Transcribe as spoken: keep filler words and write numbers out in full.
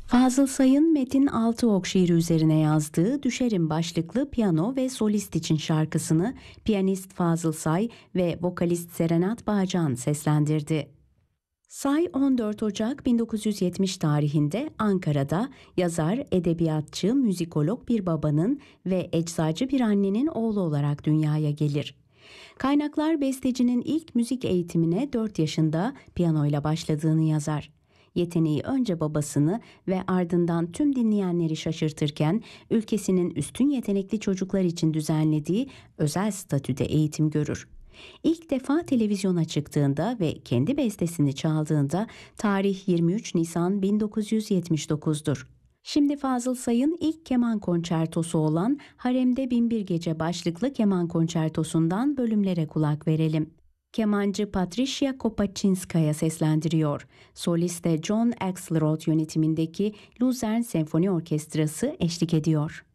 Fazıl Say'ın Metin Altıok şiiri üzerine yazdığı Düşerim başlıklı piyano ve solist için şarkısını piyanist Fazıl Say ve vokalist Serenat Bağcan seslendirdi. Say on dört Ocak bin dokuz yüz yetmiş tarihinde Ankara'da yazar, edebiyatçı, müzikolog bir babanın ve eczacı bir annenin oğlu olarak dünyaya gelir. Kaynaklar bestecinin ilk müzik eğitimine dört yaşında piyanoyla başladığını yazar. Yeteneği önce babasını ve ardından tüm dinleyenleri şaşırtırken ülkesinin üstün yetenekli çocuklar için düzenlediği özel statüde eğitim görür. İlk defa televizyona çıktığında ve kendi bestesini çaldığında tarih yirmi üç Nisan bin dokuz yüz yetmiş dokuz'dur. Şimdi Fazıl Say'ın ilk keman konçertosu olan Haremde Binbir Gece başlıklı keman konçertosundan bölümlere kulak verelim. Kemancı Patricia Kopaczynskaya seslendiriyor. Soliste John Axelrod yönetimindeki Luzern Senfoni Orkestrası eşlik ediyor.